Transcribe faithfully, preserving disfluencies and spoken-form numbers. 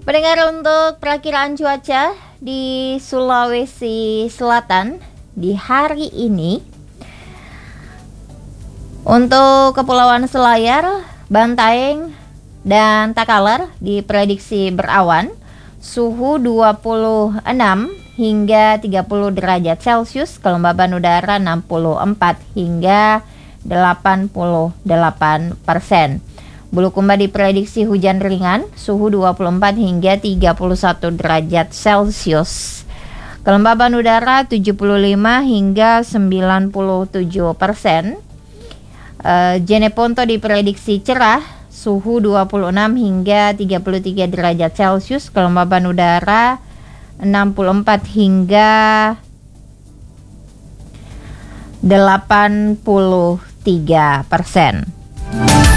Pendengar, untuk perakiraan cuaca di Sulawesi Selatan di hari ini, untuk Kepulauan Selayar, Bantaeng, dan Takalar diprediksi berawan, suhu dua puluh enam hingga tiga puluh derajat Celcius, kelembaban udara enam puluh empat hingga delapan puluh delapan persen. Bulukumba diprediksi hujan ringan, suhu dua puluh empat hingga tiga puluh satu derajat Celcius. Kelembaban udara tujuh puluh lima hingga sembilan puluh tujuh persen. Uh, Jeneponto diprediksi cerah, suhu dua puluh enam hingga tiga puluh tiga derajat Celcius. Kelembaban udara enam puluh empat hingga delapan puluh tiga persen.